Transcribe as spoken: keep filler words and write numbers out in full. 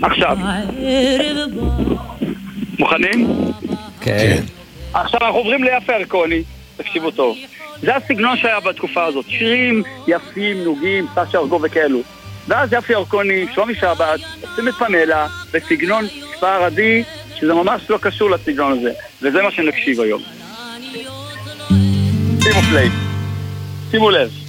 עכשיו. מוכנים? כן. עכשיו אנחנו עוברים ליפה ירקוני, תקשיבו טוב. זה הסגנון שהיה בתקופה הזאת, שירים יפים, נוגים, סשה ארגוב וכאלו. ואז יפה ירקוני, שלומי שבת, עושים את פנלה בסגנון ספרדי, שזה ממש לא קשור לסגנון הזה, וזה מה שנקשיב היום. שימו פליי, שימו לב.